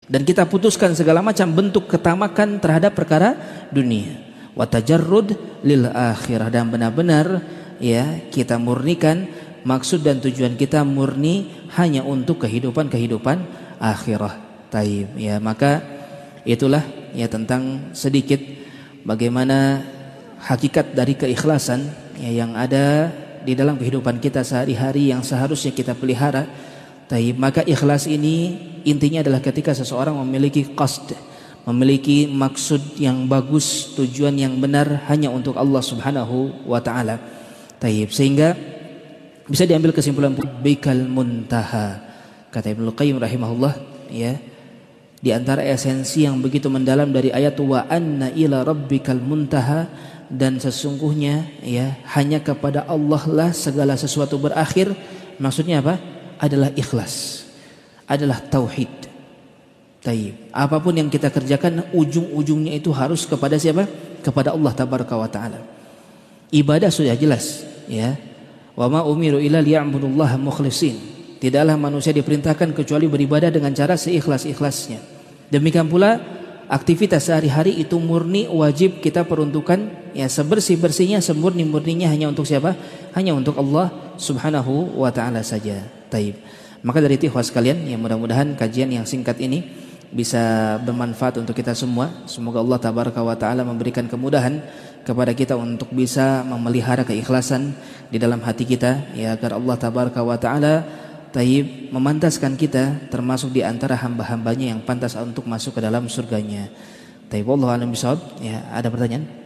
dan kita putuskan segala macam bentuk ketamakan terhadap perkara dunia. Wa tajarrud lil akhirah, dan benar-benar ya kita murnikan maksud dan tujuan kita murni hanya untuk kehidupan akhirah. Taib ya, maka itulah ya tentang sedikit bagaimana hakikat dari keikhlasan ya, yang ada di dalam kehidupan kita sehari-hari yang seharusnya kita pelihara. Taib, maka ikhlas ini intinya adalah ketika seseorang memiliki qasd, memiliki maksud yang bagus, tujuan yang benar hanya untuk Allah Subhanahu wa taala. Taib, sehingga bisa diambil kesimpulan bikal muntaha, kata Ibnu Qayyim rahimahullah ya, di antara esensi yang begitu mendalam dari ayat wa anna ila rabbikal muntaha, dan sesungguhnya ya hanya kepada Allah lah segala sesuatu berakhir. Maksudnya apa? Adalah ikhlas, adalah tauhid. Taib, apapun yang kita kerjakan ujung-ujungnya itu harus kepada siapa? Kepada Allah tabaraka wa taala. Ibadah sudah jelas ya, wa ma umiru illa liya'budullaha mukhlishin, tidaklah manusia diperintahkan kecuali beribadah dengan cara seikhlas-ikhlasnya. Demikian pula aktivitas sehari-hari itu murni wajib kita peruntukan ya sebersih-bersihnya, semurni-murninya hanya untuk siapa? Hanya untuk Allah Subhanahu wa taala saja. Taib. Maka dari itu ikhwas sekalian, ya mudah-mudahan kajian yang singkat ini bisa bermanfaat untuk kita semua. Semoga Allah tabaraka wa taala memberikan kemudahan kepada kita untuk bisa memelihara keikhlasan di dalam hati kita ya, agar Allah tabaraka wa taala taib memantaskan kita termasuk di antara hamba-hambanya yang pantas untuk masuk ke dalam surganya. Taib, wallahu a'lam bishawab. Ya, ada pertanyaan?